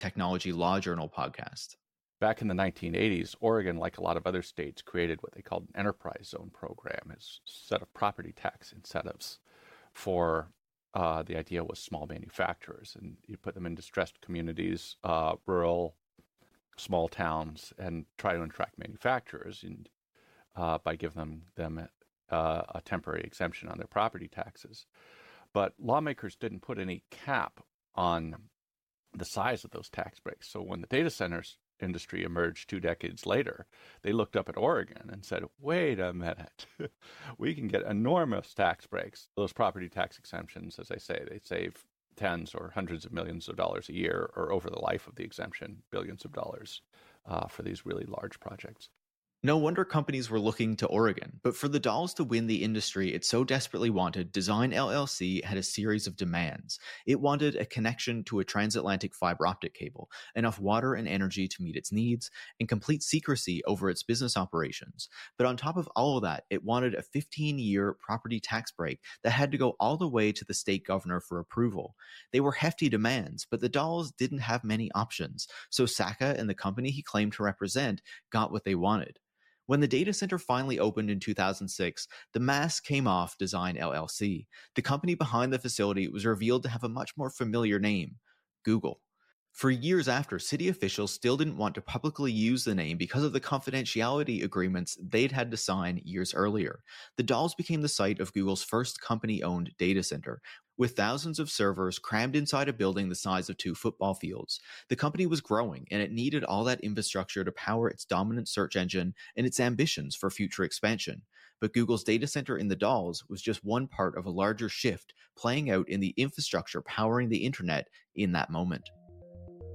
Technology Law Journal podcast. Back in the 1980s, Oregon, like a lot of other states, created what they called an enterprise zone program, as a set of property tax incentives for the idea was small manufacturers. And you put them in distressed communities, rural, small towns, and try to attract manufacturers and by giving them a temporary exemption on their property taxes. But lawmakers didn't put any cap on the size of those tax breaks. So when the data centers industry emerged 2 decades later, they looked up at Oregon and said, wait a minute, we can get enormous tax breaks. Those property tax exemptions, as I say, they save tens or hundreds of millions of dollars a year, or over the life of the exemption, billions of dollars for these really large projects. No wonder companies were looking to Oregon, but for the dolls to win the industry it so desperately wanted, Design LLC had a series of demands. It wanted a connection to a transatlantic fiber optic cable, enough water and energy to meet its needs, and complete secrecy over its business operations. But on top of all of that, it wanted a 15-year property tax break that had to go all the way to the state governor for approval. They were hefty demands, but the dolls didn't have many options, so Saka and the company he claimed to represent got what they wanted. When the data center finally opened in 2006, the mask came off Design LLC. The company behind the facility was revealed to have a much more familiar name, Google. For years after, city officials still didn't want to publicly use the name because of the confidentiality agreements they'd had to sign years earlier. The dolls became the site of Google's first company-owned data center, with thousands of servers crammed inside a building the size of 2 football fields. The company was growing, and it needed all that infrastructure to power its dominant search engine and its ambitions for future expansion. But Google's data center in the dolls was just one part of a larger shift playing out in the infrastructure powering the internet in that moment.